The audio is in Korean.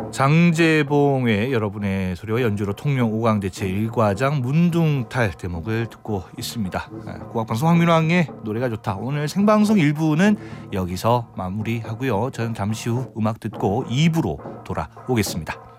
장재봉의 여러분의 소리와 연주로 통영 5강 대체 1과장 문둥탈 대목을 듣고 있습니다. 국악방송 황민왕의 노래가 좋다. 오늘 생방송 1부는 여기서 마무리하고요. 저는 잠시 후 음악 듣고 2부로 돌아오겠습니다.